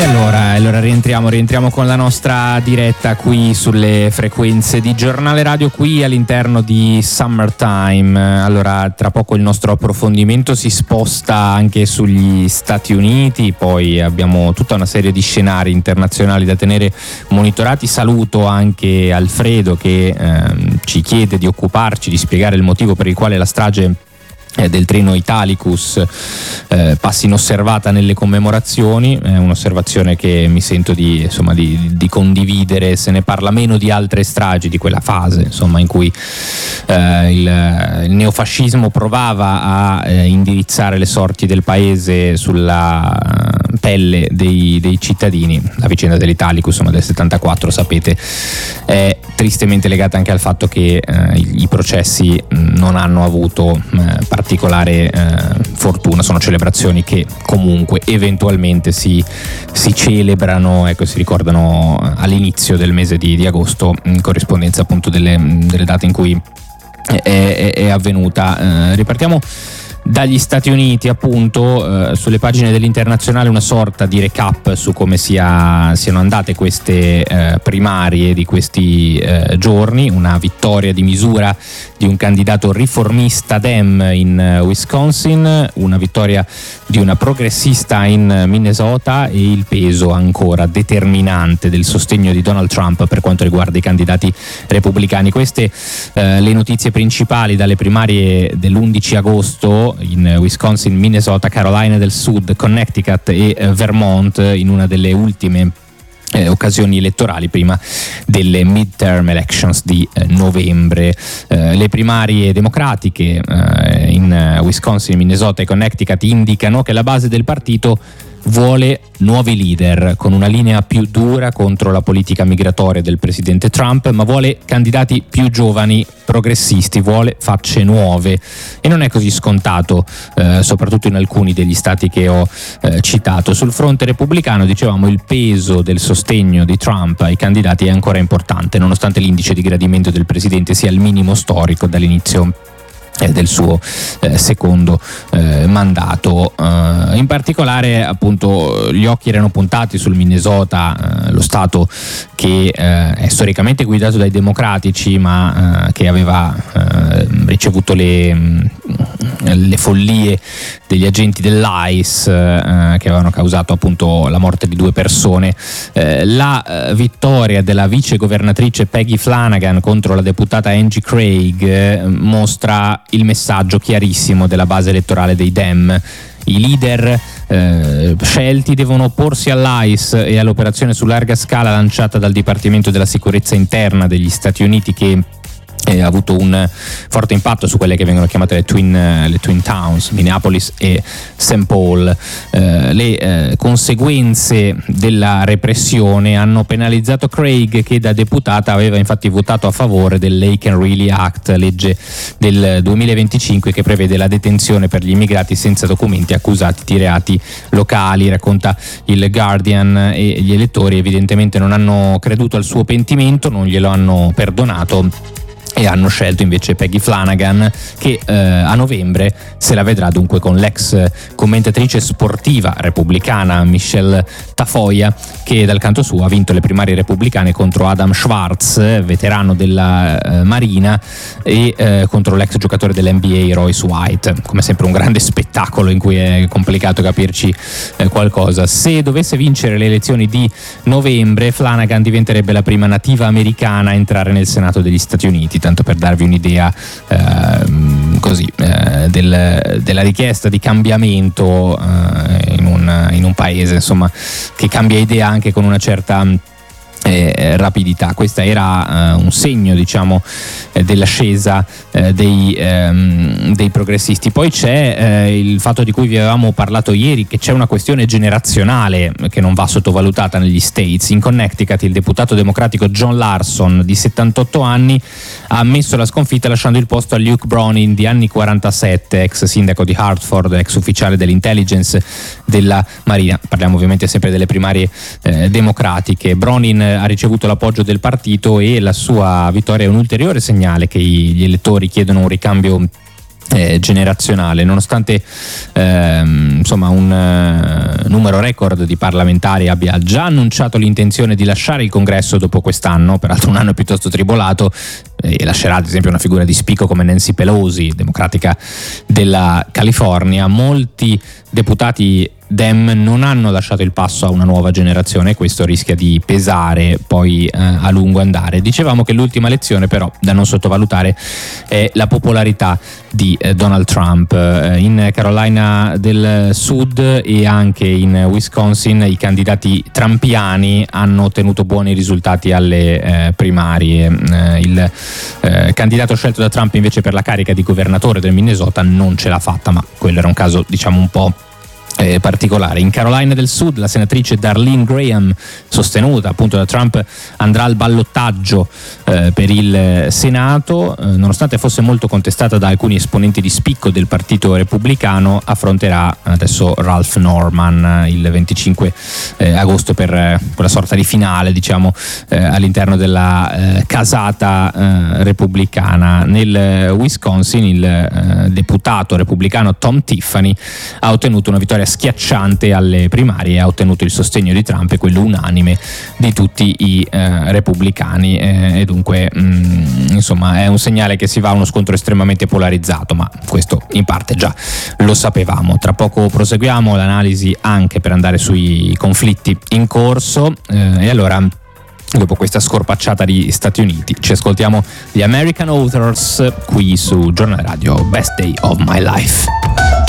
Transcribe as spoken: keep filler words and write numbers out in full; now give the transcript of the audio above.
allora, allora rientriamo, rientriamo con la nostra diretta qui sulle frequenze di Giornale Radio, qui all'interno di Summertime. Allora, tra poco il nostro approfondimento si sposta anche sugli Stati Uniti, poi abbiamo tutta una serie di scenari internazionali da tenere monitorati. Saluto anche Alfredo che ehm, ci chiede di occuparci, di spiegare il motivo per il quale la strage del treno Italicus eh, passi inosservata nelle commemorazioni. È un'osservazione che mi sento di, insomma, di, di condividere. Se ne parla meno di altre stragi di quella fase, insomma, in cui eh, il, il neofascismo provava a eh, indirizzare le sorti del paese sulla pelle dei, dei cittadini. La vicenda dell'Italicus, insomma, del settantaquattro, sapete, è tristemente legata anche al fatto che eh, i, i processi non hanno avuto eh, particolare eh, fortuna. Sono celebrazioni che comunque eventualmente si, si celebrano, ecco, si ricordano all'inizio del mese di, di agosto, in corrispondenza appunto delle, delle date in cui è, è, è avvenuta. Eh, ripartiamo dagli Stati Uniti, appunto. Eh, sulle pagine dell'Internazionale una sorta di recap su come sia, siano andate queste eh, primarie di questi eh, giorni. Una vittoria di misura di un candidato riformista Dem in uh, Wisconsin, una vittoria di una progressista in Minnesota e il peso ancora determinante del sostegno di Donald Trump per quanto riguarda i candidati repubblicani. Queste eh, le notizie principali dalle primarie dell'undici agosto in Wisconsin, Minnesota, Carolina del Sud, Connecticut e eh, Vermont, in una delle ultime Eh, occasioni elettorali prima delle midterm elections di eh, novembre. Eh, le primarie democratiche eh, in uh, Wisconsin, Minnesota e Connecticut indicano che la base del partito vuole nuovi leader con una linea più dura contro la politica migratoria del presidente Trump, ma vuole candidati più giovani, progressisti, vuole facce nuove, e non è così scontato, eh, soprattutto in alcuni degli stati che ho eh, citato. Sul fronte repubblicano, dicevamo, il peso del sostegno di Trump ai candidati è ancora importante, nonostante l'indice di gradimento del presidente sia al minimo storico dall'inizio del suo eh, secondo eh, mandato. Eh, in particolare, appunto, gli occhi erano puntati sul Minnesota, eh, lo stato che eh, è storicamente guidato dai democratici, ma eh, che aveva eh, ricevuto le, mh, le follie degli agenti dell'I C E eh, che avevano causato appunto la morte di due persone. Eh, la eh, vittoria della vice governatrice Peggy Flanagan contro la deputata Angie Craig eh, mostra il messaggio chiarissimo della base elettorale dei Dem. I leader eh, scelti devono opporsi all'I C E e all'operazione su larga scala lanciata dal Dipartimento della Sicurezza Interna degli Stati Uniti, che ha avuto un forte impatto su quelle che vengono chiamate le Twin, le twin Towns, Minneapolis e Saint Paul. Eh, le eh, conseguenze della repressione hanno penalizzato Craig, che da deputata aveva infatti votato a favore del Lake and Really Act, legge del duemilaventicinque che prevede la detenzione per gli immigrati senza documenti accusati di reati locali. Racconta il Guardian, e gli elettori evidentemente non hanno creduto al suo pentimento, non glielo hanno perdonato e hanno scelto invece Peggy Flanagan, che eh, a novembre se la vedrà dunque con l'ex commentatrice sportiva repubblicana Michelle Tafoya, che dal canto suo ha vinto le primarie repubblicane contro Adam Schwartz, veterano della eh, Marina, e eh, contro l'ex giocatore dell'N B A Royce White. Come sempre un grande spettacolo in cui è complicato capirci eh, qualcosa. Se dovesse vincere le elezioni di novembre, Flanagan diventerebbe la prima nativa americana a entrare nel Senato degli Stati Uniti, tanto per darvi un'idea eh, così eh, del, della richiesta di cambiamento eh, in, un, in un paese, insomma, che cambia idea anche con una certa Eh, rapidità. Questa era eh, un segno, diciamo, eh, dell'ascesa eh, dei, ehm, dei progressisti. Poi c'è eh, il fatto di cui vi avevamo parlato ieri, che c'è una questione generazionale che non va sottovalutata negli States. In Connecticut il deputato democratico John Larson, di settantotto anni, ha ammesso la sconfitta lasciando il posto a Luke Browning, di anni quarantasette, ex sindaco di Hartford, ex ufficiale dell'intelligence della Marina. Parliamo ovviamente sempre delle primarie eh, democratiche. Browning ha ricevuto l'appoggio del partito e la sua vittoria è un ulteriore segnale che gli elettori chiedono un ricambio Eh, generazionale, nonostante ehm, insomma un eh, numero record di parlamentari abbia già annunciato l'intenzione di lasciare il congresso dopo quest'anno, peraltro un anno piuttosto tribolato, e lascerà ad esempio una figura di spicco come Nancy Pelosi, democratica della California. Molti deputati Dem non hanno lasciato il passo a una nuova generazione e questo rischia di pesare poi eh, a lungo andare. Dicevamo che l'ultima lezione però da non sottovalutare è la popolarità di eh, Donald Trump. Eh, in Carolina del Sud e anche in Wisconsin i candidati trumpiani hanno ottenuto buoni risultati alle eh, primarie. Eh, il eh, candidato scelto da Trump invece per la carica di governatore del Minnesota non ce l'ha fatta, ma quello era un caso diciamo un po' Eh, particolare. In Carolina del Sud la senatrice Darlene Graham, sostenuta appunto da Trump, andrà al ballottaggio eh, per il Senato, eh, nonostante fosse molto contestata da alcuni esponenti di spicco del partito repubblicano. Affronterà adesso Ralph Norman eh, il venticinque eh, agosto per eh, quella sorta di finale diciamo eh, all'interno della eh, casata eh, repubblicana. Nel Wisconsin il eh, deputato repubblicano Tom Tiffany ha ottenuto una vittoria schiacciante alle primarie e ha ottenuto il sostegno di Trump e quello unanime di tutti i eh, repubblicani eh, e dunque mh, insomma è un segnale che si va a uno scontro estremamente polarizzato, ma questo in parte già lo sapevamo. Tra poco proseguiamo l'analisi anche per andare sui conflitti in corso eh, e allora dopo questa scorpacciata di Stati Uniti ci ascoltiamo The American Authors qui su Giornale Radio Best Day of My Life.